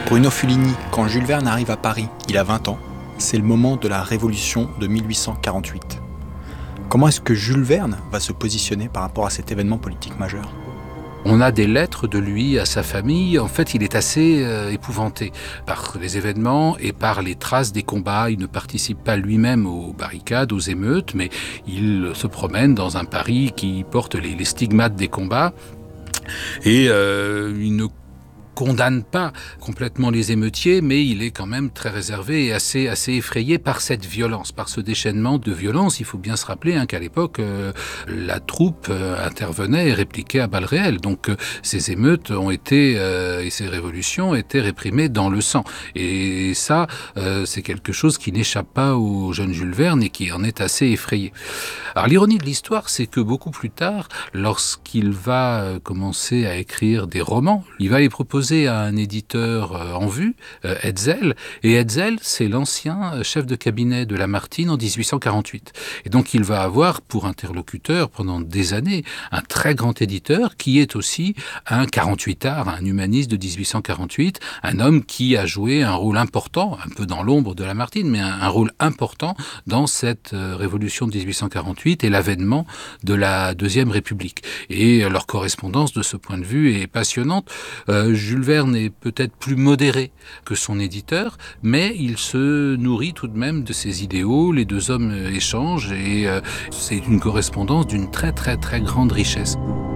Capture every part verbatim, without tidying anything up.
Bruno Fulini, quand Jules Verne arrive à Paris, il a vingt ans, c'est le moment de la Révolution de mille huit cent quarante-huit. Comment est-ce que Jules Verne va se positionner par rapport à cet événement politique majeur ? On a des lettres de lui à sa famille. En fait, il est assez euh, épouvanté par les événements et par les traces des combats. Il ne participe pas lui-même aux barricades, aux émeutes, mais il se promène dans un Paris qui porte les, les stigmates des combats. Et euh, il ne condamne pas complètement les émeutiers, mais il est quand même très réservé et assez, assez effrayé par cette violence, par ce déchaînement de violence. Il faut bien se rappeler hein, qu'à l'époque, euh, la troupe euh, intervenait et répliquait à balles réelles. Donc euh, ces émeutes ont été, euh, et ces révolutions ont été réprimées dans le sang. Et ça, euh, c'est quelque chose qui n'échappe pas au jeune Jules Verne et qui en est assez effrayé. Alors l'ironie de l'histoire, c'est que beaucoup plus tard, lorsqu'il va euh, commencer à écrire des romans, il va les proposer à un éditeur en vue, Hetzel, et Hetzel, c'est l'ancien chef de cabinet de Lamartine en dix-huit cent quarante-huit. Et donc il va avoir pour interlocuteur pendant des années un très grand éditeur qui est aussi un quarante-huitard, un humaniste de dix-huit cent quarante-huit, un homme qui a joué un rôle important, un peu dans l'ombre de Lamartine, mais un, un rôle important dans cette euh, révolution de dix-huit cent quarante-huit et l'avènement de la Deuxième République. Et leur correspondance de ce point de vue est passionnante. Euh, Jules Verne est peut-être plus modéré que son éditeur, mais il se nourrit tout de même de ses idéaux. Les deux hommes échangent et euh, c'est une correspondance d'une très très très grande richesse.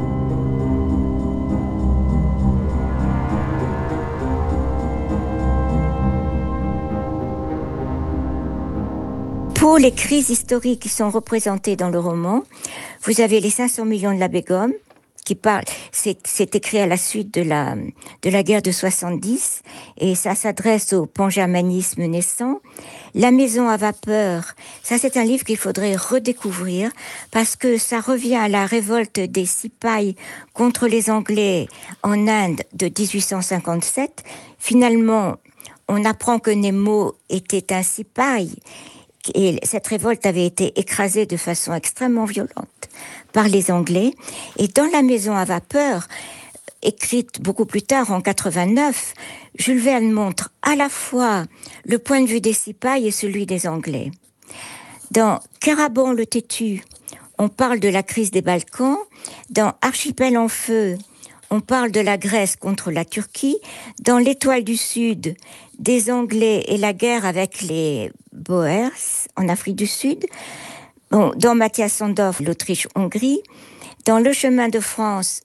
Pour les crises historiques qui sont représentées dans le roman, vous avez les cinq cents millions de la Begum, qui parle, c'est, c'est écrit à la suite de la, de la guerre de soixante-dix, et ça s'adresse au pangermanisme naissant. La maison à vapeur, ça c'est un livre qu'il faudrait redécouvrir, parce que ça revient à la révolte des Sipais contre les Anglais en Inde de dix-huit cent cinquante-sept. Finalement, on apprend que Nemo était un Sipai, et cette révolte avait été écrasée de façon extrêmement violente par les Anglais. Et dans La maison à vapeur, écrite beaucoup plus tard, en quatre-vingt-neuf, Jules Verne montre à la fois le point de vue des Sipais et celui des Anglais. Dans Caraban le têtu, on parle de la crise des Balkans. Dans Archipel en feu, on parle de la Grèce contre la Turquie. Dans L'Étoile du Sud, des Anglais et la guerre avec les Boers en Afrique du Sud. Bon, dans Matthias Sandorf, l'Autriche-Hongrie. Dans Le chemin de France,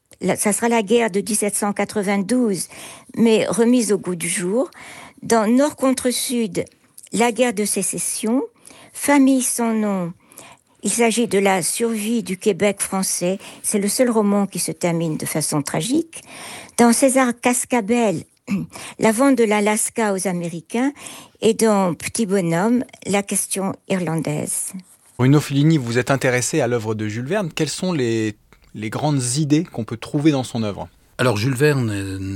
ça sera la guerre de dix-sept cent quatre-vingt-douze, mais remise au goût du jour. Dans Nord contre Sud, la guerre de sécession. Famille sans nom, il s'agit de la survie du Québec français. C'est le seul roman qui se termine de façon tragique. Dans César Cascabel, la vente de l'Alaska aux Américains. Et dans Petit bonhomme, la question irlandaise. Bruno Fulini, vous êtes intéressé à l'œuvre de Jules Verne. Quelles sont les, les grandes idées qu'on peut trouver dans son œuvre ? Alors Jules Verne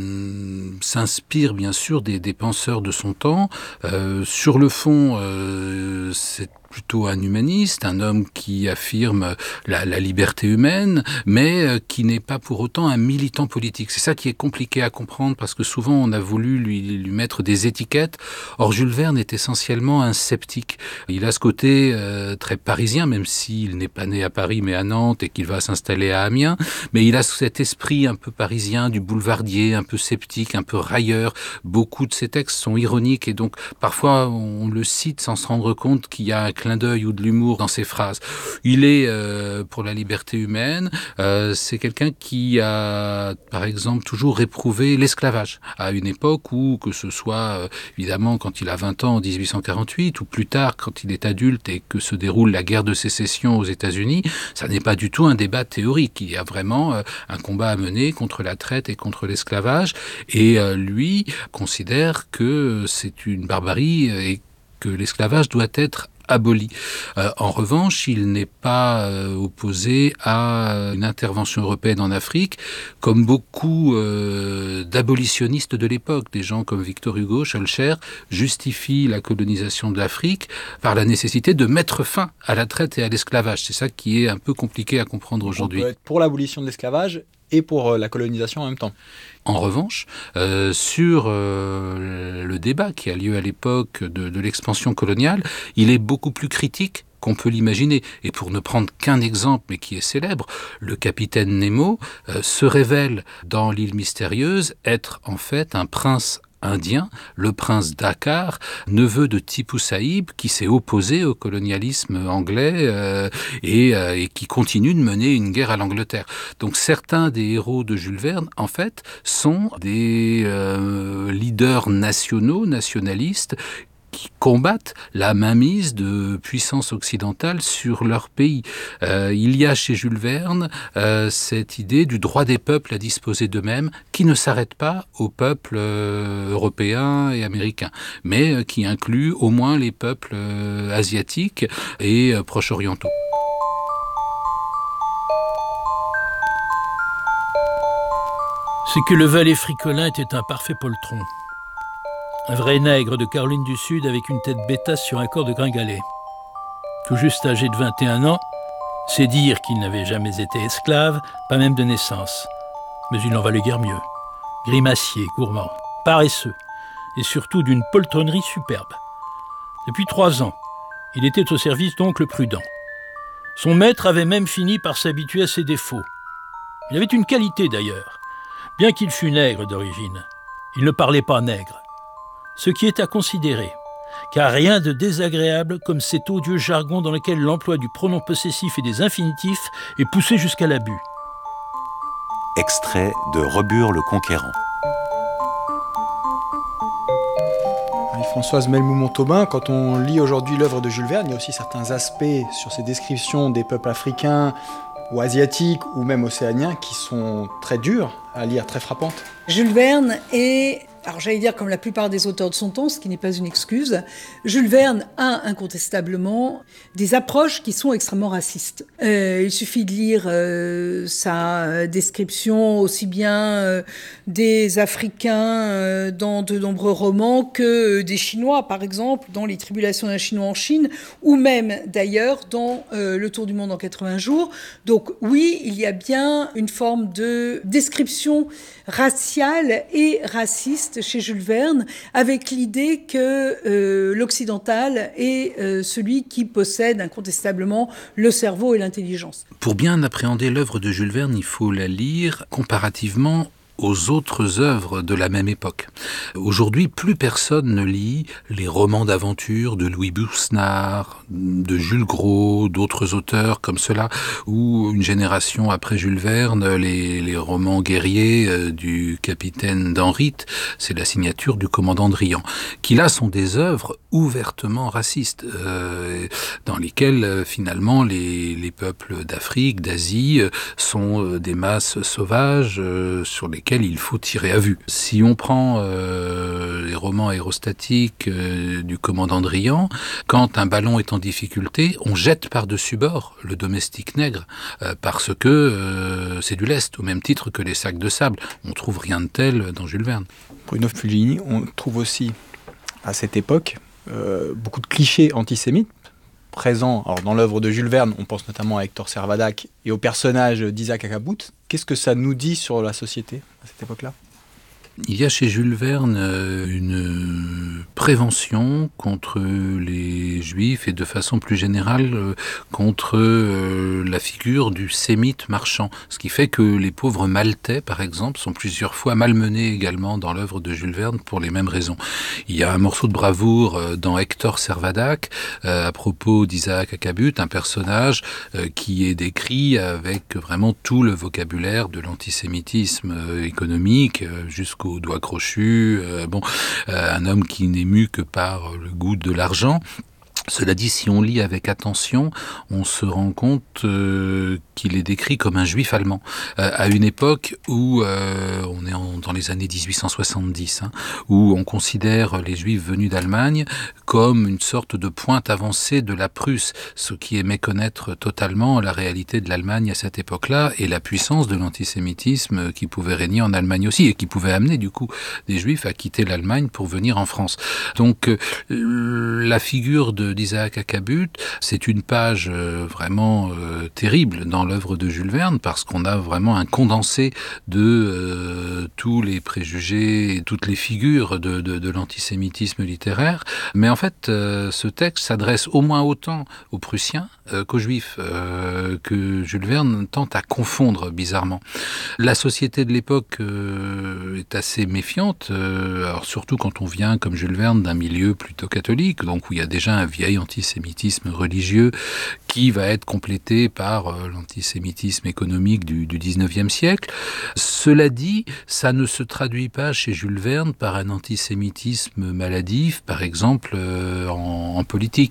euh, s'inspire bien sûr des, des penseurs de son temps. Euh, sur le fond, euh, c'est plutôt un humaniste, un homme qui affirme la, la liberté humaine, mais euh, qui n'est pas pour autant un militant politique. C'est ça qui est compliqué à comprendre, parce que souvent on a voulu lui, lui mettre des étiquettes. Or Jules Verne est essentiellement un sceptique. Il a ce côté euh, très parisien, même s'il n'est pas né à Paris mais à Nantes et qu'il va s'installer à Amiens, mais il a cet esprit un peu parisien, du boulevardier, un peu sceptique, un peu railleur. Beaucoup de ses textes sont ironiques et donc parfois on le cite sans se rendre compte qu'il y a un clin d'œil ou de l'humour dans ses phrases. Il est euh, pour la liberté humaine. Euh, c'est quelqu'un qui a, par exemple, toujours réprouvé l'esclavage à une époque où, que ce soit euh, évidemment quand il a vingt ans en dix-huit cent quarante-huit ou plus tard quand il est adulte et que se déroule la guerre de sécession aux États-Unis, ça n'est pas du tout un débat théorique. Il y a vraiment euh, un combat à mener contre la traite et contre l'esclavage. Et euh, lui considère que c'est une barbarie et que l'esclavage doit être aboli. Euh, en revanche, il n'est pas euh, opposé à une intervention européenne en Afrique, comme beaucoup euh, d'abolitionnistes de l'époque. Des gens comme Victor Hugo, Schœlcher, justifient la colonisation de l'Afrique par la nécessité de mettre fin à la traite et à l'esclavage. C'est ça qui est un peu compliqué à comprendre aujourd'hui. On peut être pour l'abolition de l'esclavage et pour la colonisation en même temps. En revanche, euh, sur euh, le débat qui a lieu à l'époque de, de l'expansion coloniale, il est beaucoup plus critique qu'on peut l'imaginer. Et pour ne prendre qu'un exemple, mais qui est célèbre, le capitaine Nemo euh, se révèle dans l'île mystérieuse être en fait un prince indien, le prince Dakkar, neveu de Tipu Saïb, qui s'est opposé au colonialisme anglais euh, et, euh, et qui continue de mener une guerre à l'Angleterre. Donc certains des héros de Jules Verne, en fait, sont des euh, leaders nationaux, nationalistes, qui combattent la mainmise de puissances occidentales sur leur pays. Euh, il y a chez Jules Verne euh, cette idée du droit des peuples à disposer d'eux-mêmes qui ne s'arrête pas aux peuples euh, européens et américains, mais euh, qui inclut au moins les peuples euh, asiatiques et euh, proche-orientaux. C'est que le valet Fricolin était un parfait poltron. Un vrai nègre de Caroline du Sud avec une tête bêtasse sur un corps de gringalet. Tout juste âgé de vingt et un ans, c'est dire qu'il n'avait jamais été esclave, pas même de naissance. Mais il n'en valait guère mieux. Grimacier, gourmand, paresseux, et surtout d'une poltronnerie superbe. Depuis trois ans, il était au service d'oncle Prudent. Son maître avait même fini par s'habituer à ses défauts. Il avait une qualité d'ailleurs. Bien qu'il fût nègre d'origine, il ne parlait pas nègre. Ce qui est à considérer, car rien de désagréable comme cet odieux jargon dans lequel l'emploi du pronom possessif et des infinitifs est poussé jusqu'à l'abus. Extrait de Rebure le Conquérant. Françoise Melmoumont-Tobin, quand on lit aujourd'hui l'œuvre de Jules Verne, il y a aussi certains aspects sur ses descriptions des peuples africains ou asiatiques ou même océaniens qui sont très durs à lire, très frappantes. Jules Verne est, alors j'allais dire comme la plupart des auteurs de son temps, ce qui n'est pas une excuse, Jules Verne a incontestablement des approches qui sont extrêmement racistes. Euh, il suffit de lire euh, sa description aussi bien euh, des Africains euh, dans de nombreux romans que des Chinois, par exemple, dans Les Tribulations d'un Chinois en Chine, ou même d'ailleurs dans euh, Le Tour du monde en quatre-vingts jours. Donc oui, il y a bien une forme de description raciale et raciste chez Jules Verne, avec l'idée que euh, l'occidental est euh, celui qui possède incontestablement le cerveau et l'intelligence. Pour bien appréhender l'œuvre de Jules Verne, il faut la lire comparativement aux autres œuvres de la même époque. Aujourd'hui, plus personne ne lit les romans d'aventure de Louis Bousnard, de Jules Gros, d'autres auteurs comme cela, ou une génération après Jules Verne, les, les romans guerriers euh, du capitaine d'Henritte, c'est la signature du commandant Drian, qui là sont des œuvres ouvertement racistes, euh, dans lesquelles euh, finalement les, les peuples d'Afrique, d'Asie, euh, sont euh, des masses sauvages euh, sur lesquelles il faut tirer à vue. Si on prend euh, les romans aérostatiques euh, du commandant Drian, quand un ballon est en difficulté, on jette par-dessus bord le domestique nègre, euh, parce que euh, c'est du lest, au même titre que les sacs de sable. On trouve rien de tel dans Jules Verne. Bruno Fulgini, on trouve aussi à cette époque euh, beaucoup de clichés antisémites présents. Alors, dans l'œuvre de Jules Verne, on pense notamment à Hector Servadac et au personnage d'Isaac Akabout. Qu'est-ce que ça nous dit sur la société à cette époque-là ? Il y a chez Jules Verne une prévention contre les Juifs et de façon plus générale contre la figure du sémite marchand. Ce qui fait que les pauvres Maltais, par exemple, sont plusieurs fois malmenés également dans l'œuvre de Jules Verne pour les mêmes raisons. Il y a un morceau de bravoure dans Hector Servadac à propos d'Isaac Akabout, un personnage qui est décrit avec vraiment tout le vocabulaire de l'antisémitisme économique jusqu'au au doigt crochu, euh, bon, euh, un homme qui n'est mu que par le goût de l'argent. Cela dit, si on lit avec attention, on se rend compte euh, qu'il est décrit comme un juif allemand, euh, à une époque où, euh, on est en, dans les années dix-huit cent soixante-dix, hein, où on considère les juifs venus d'Allemagne comme une sorte de pointe avancée de la Prusse, ce qui est méconnaître totalement la réalité de l'Allemagne à cette époque-là et la puissance de l'antisémitisme qui pouvait régner en Allemagne aussi et qui pouvait amener du coup des juifs à quitter l'Allemagne pour venir en France. Donc euh, la figure de d'Isaac Acabut, c'est une page euh, vraiment euh, terrible dans l'œuvre de Jules Verne, parce qu'on a vraiment un condensé de euh, tous les préjugés et toutes les figures de, de, de l'antisémitisme littéraire. Mais en fait, euh, ce texte s'adresse au moins autant aux Prussiens euh, qu'aux Juifs, euh, que Jules Verne tente à confondre bizarrement. La société de l'époque euh, est assez méfiante, euh, alors surtout quand on vient, comme Jules Verne, d'un milieu plutôt catholique, donc où il y a déjà un vieil antisémitisme religieux qui va être complété par euh, l'antisémitisme économique du, du dix-neuvième siècle. Cela dit, ça ne se traduit pas chez Jules Verne par un antisémitisme maladif, par exemple euh, en, en politique.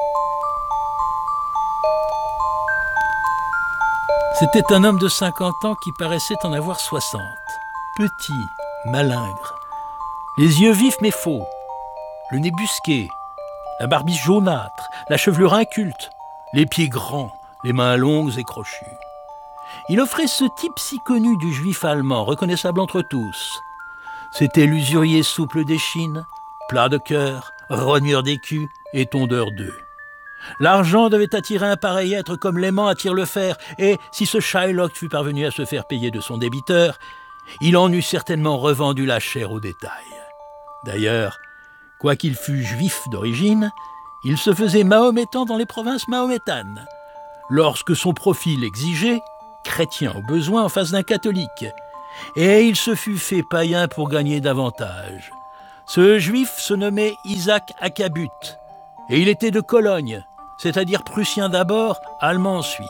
C'était un homme de cinquante ans qui paraissait en avoir soixante. Petit, malingre, les yeux vifs mais faux, le nez busqué, la barbiche jaunâtre, la chevelure inculte, les pieds grands, les mains longues et crochues. Il offrait ce type si connu du juif allemand, reconnaissable entre tous. C'était l'usurier souple d'échine, plat de cœur, rogneur d'écus et tondeur d'œufs. L'argent devait attirer un pareil être comme l'aimant attire le fer, et si ce Shylock fût parvenu à se faire payer de son débiteur, il en eût certainement revendu la chair au détail. D'ailleurs, quoiqu'il fût juif d'origine, il se faisait mahométan dans les provinces mahométanes, lorsque son profil l'exigeait, chrétien au besoin en face d'un catholique, et il se fut fait païen pour gagner davantage. Ce juif se nommait Isaac Acabut, et il était de Cologne, c'est-à-dire prussien d'abord, allemand ensuite.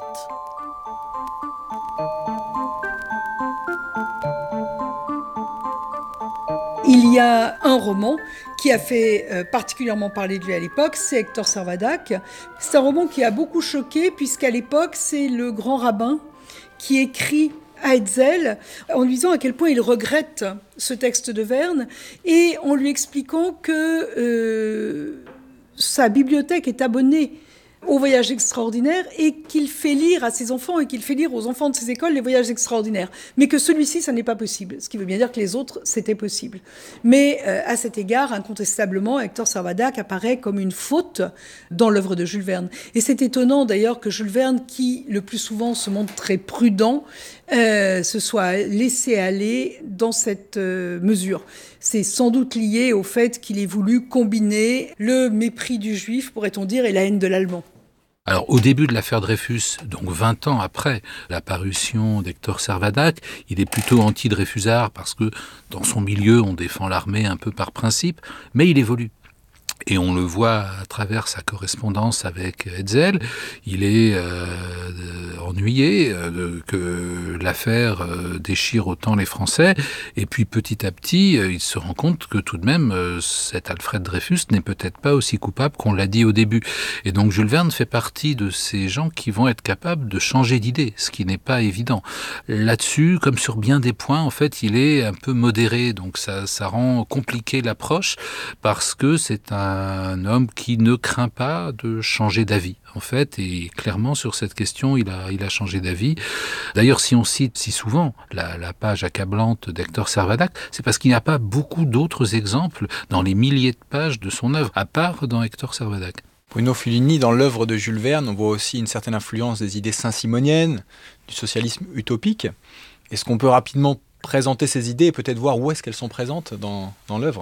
Il y a un roman qui a fait euh, particulièrement parler de lui à l'époque, c'est Hector Servadac. C'est un roman qui a beaucoup choqué, puisqu'à l'époque, c'est le grand rabbin qui écrit à Hetzel en lui disant à quel point il regrette ce texte de Verne, et en lui expliquant que euh, sa bibliothèque est abonnée au Voyage extraordinaire et qu'il fait lire à ses enfants et qu'il fait lire aux enfants de ses écoles les Voyages extraordinaires. Mais que celui-ci, ça n'est pas possible. Ce qui veut bien dire que les autres, c'était possible. Mais euh, à cet égard, incontestablement, Hector Servadac apparaît comme une faute dans l'œuvre de Jules Verne. Et c'est étonnant d'ailleurs que Jules Verne, qui le plus souvent se montre très prudent, euh, se soit laissé aller dans cette euh, mesure. C'est sans doute lié au fait qu'il ait voulu combiner le mépris du juif, pourrait-on dire, et la haine de l'allemand. Alors, au début de l'affaire Dreyfus, donc vingt ans après la parution d'Hector Servadac, il est plutôt anti-Dreyfusard parce que dans son milieu, on défend l'armée un peu par principe, mais il évolue. Et on le voit à travers sa correspondance avec Hetzel, il est euh, ennuyé euh, que l'affaire euh, déchire autant les Français, et puis petit à petit, euh, il se rend compte que tout de même, euh, cet Alfred Dreyfus n'est peut-être pas aussi coupable qu'on l'a dit au début. Et donc Jules Verne fait partie de ces gens qui vont être capables de changer d'idée, ce qui n'est pas évident. Là-dessus, comme sur bien des points, en fait, il est un peu modéré, donc ça, ça rend compliqué l'approche, parce que c'est un un homme qui ne craint pas de changer d'avis, en fait, et clairement sur cette question, il a, il a changé d'avis. D'ailleurs, si on cite si souvent la, la page accablante d'Hector Servadac, c'est parce qu'il n'y a pas beaucoup d'autres exemples dans les milliers de pages de son œuvre, à part dans Hector Servadac. Bruno Fulini, dans l'œuvre de Jules Verne, on voit aussi une certaine influence des idées saint-simoniennes, du socialisme utopique. Est-ce qu'on peut rapidement présenter ces idées et peut-être voir où est-ce qu'elles sont présentes dans, dans l'œuvre ?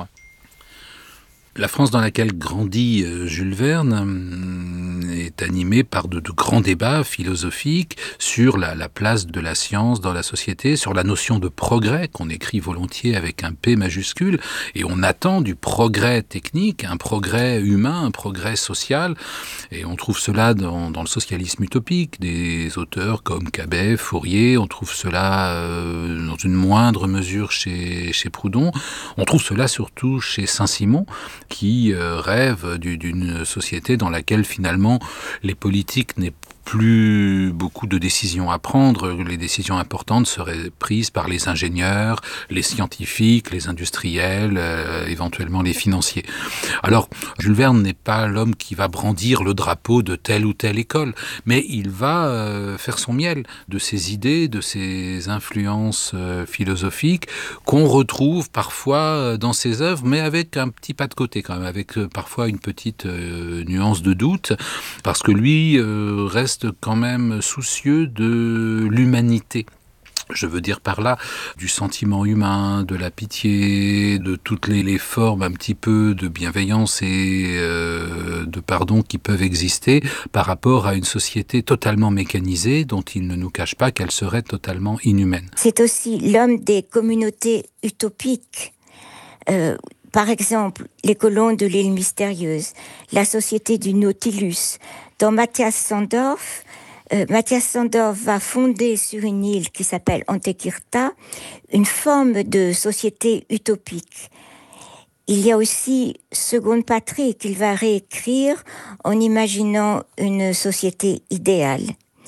La France dans laquelle grandit Jules Verne est animée par de, de grands débats philosophiques sur la, la place de la science dans la société, sur la notion de progrès qu'on écrit volontiers avec un P majuscule, et on attend du progrès technique, un progrès humain, un progrès social, et on trouve cela dans, dans le socialisme utopique, des auteurs comme Cabet, Fourier, on trouve cela euh, dans une moindre mesure chez, chez Proudhon, on trouve cela surtout chez Saint-Simon, qui euh, rêve du, d'une société dans laquelle finalement les politiques n'est plus beaucoup de décisions à prendre. Les décisions importantes seraient prises par les ingénieurs, les scientifiques, les industriels, euh, éventuellement les financiers. Alors, Jules Verne n'est pas l'homme qui va brandir le drapeau de telle ou telle école, mais il va euh, faire son miel de ses idées, de ses influences euh, philosophiques qu'on retrouve parfois dans ses œuvres, mais avec un petit pas de côté quand même, avec euh, parfois une petite euh, nuance de doute, parce que lui euh, reste quand même soucieux de l'humanité. Je veux dire par là du sentiment humain, de la pitié, de toutes les, les formes un petit peu de bienveillance et euh, de pardon qui peuvent exister par rapport à une société totalement mécanisée dont il ne nous cache pas qu'elle serait totalement inhumaine. C'est aussi l'homme des communautés utopiques. Euh, par exemple, les colons de l'île mystérieuse, la société du Nautilus. Dans Matthias Sandorf, Euh, Matthias Sandorf va fonder sur une île qui s'appelle Antekirta une forme de société utopique. Il y a aussi Seconde Patrie qu'il va réécrire en imaginant une société idéale.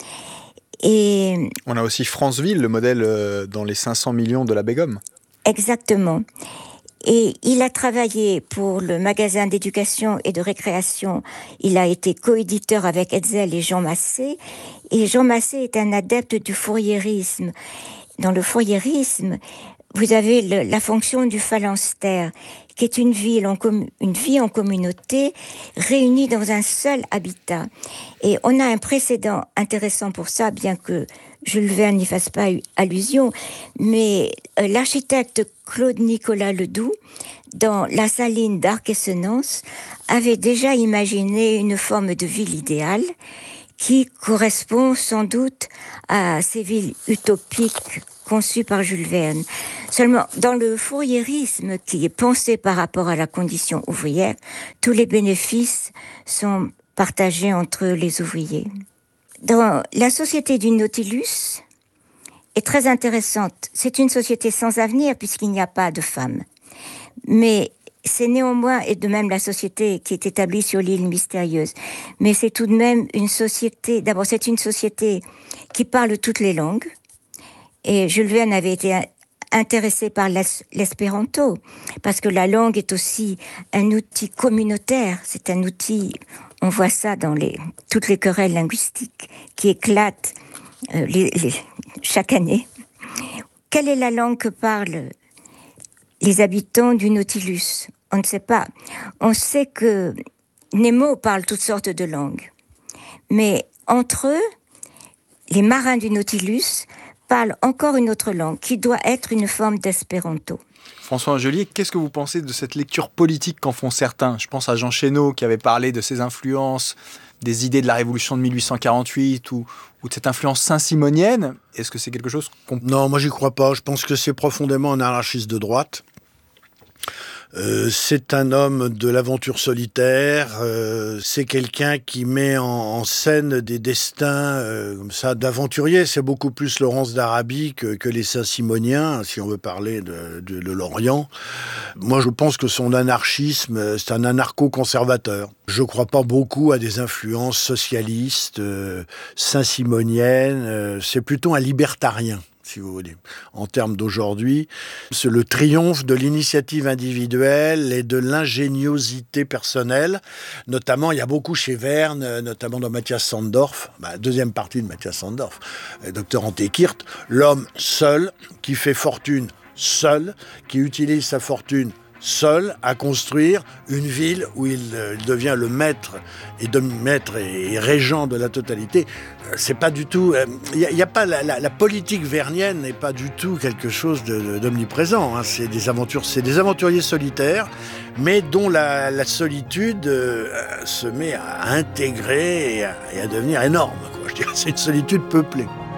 Et on a aussi Franceville, le modèle euh, dans les cinq cents millions de la Begum. Exactement. Et il a travaillé pour le magasin d'éducation et de récréation. Il a été coéditeur avec Hetzel et Jean Massé. Et Jean Massé est un adepte du fouriérisme. Dans le fouriérisme, vous avez le, la fonction du phalanstère, qui est une ville en com- une vie en communauté réunie dans un seul habitat. Et on a un précédent intéressant pour ça, bien que Jules Verne n'y fasse pas allusion, mais euh, l'architecte Claude-Nicolas Ledoux, dans La Saline d'Arc-et-Senans, avait déjà imaginé une forme de ville idéale qui correspond sans doute à ces villes utopiques conçues par Jules Verne. Seulement, dans le fouriérisme qui est pensé par rapport à la condition ouvrière, tous les bénéfices sont partagés entre les ouvriers. Dans la société du Nautilus est très intéressante. C'est une société sans avenir puisqu'il n'y a pas de femmes. Mais c'est néanmoins, et de même la société qui est établie sur l'île mystérieuse, mais c'est tout de même une société, d'abord c'est une société qui parle toutes les langues, et Jules Verne avait été intéressé par l'espéranto, parce que la langue est aussi un outil communautaire, c'est un outil, on voit ça dans les, toutes les querelles linguistiques qui éclatent euh, les, les, chaque année. Quelle est la langue que parlent les habitants du Nautilus? On ne sait pas. On sait que Nemo parle toutes sortes de langues. Mais entre eux, les marins du Nautilus parlent encore une autre langue, qui doit être une forme d'espéranto. François Angelier, qu'est-ce que vous pensez de cette lecture politique qu'en font certains? Je pense à Jean Chénaud qui avait parlé de ses influences, des idées de la Révolution de mille huit cent quarante-huit ou, ou de cette influence saint-simonienne. Est-ce que c'est quelque chose qu'on... Non, moi j'y crois pas. Je pense que c'est profondément un anarchiste de droite. Euh, c'est un homme de l'aventure solitaire, euh, c'est quelqu'un qui met en, en scène des destins euh, comme ça d'aventuriers. C'est beaucoup plus Laurence d'Arabie que, que les Saint-Simoniens, si on veut parler de, de, de l'Orient. Moi, je pense que son anarchisme, c'est un anarcho-conservateur. Je crois pas beaucoup à des influences socialistes, euh, saint-simoniennes. Euh, c'est plutôt un libertarien, si vous voulez. En termes d'aujourd'hui, c'est le triomphe de l'initiative individuelle et de l'ingéniosité personnelle. Notamment, il y a beaucoup chez Verne, notamment dans Matthias Sandorf, bah, deuxième partie de Matthias Sandorf, docteur Antekirk, l'homme seul, qui fait fortune seul, qui utilise sa fortune seul à construire une ville où il, euh, il devient le maître et de maître et, et régent de la totalité. Euh, c'est pas du tout. Il euh, y, y a pas la, la, la politique vernienne n'est pas du tout quelque chose de, de, d'omniprésent. Hein. C'est des aventures, c'est des aventuriers solitaires, mais dont la, la solitude euh, se met à intégrer et à, et à devenir énorme, quoi. Je dirais, c'est une solitude peuplée.